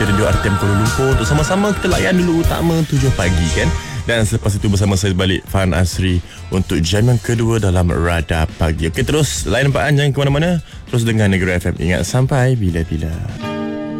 Radio RTM Kuala Lumpur untuk sama-sama kita layan dulu utama 7 pagi kan. Dan selepas itu bersama saya balik Farhan Asri untuk jam yang kedua dalam Radar Pagi. Okey, terus layan Pak An, jangan ke mana-mana. Terus dengar Negeri FM. Ingat, sampai bila-bila.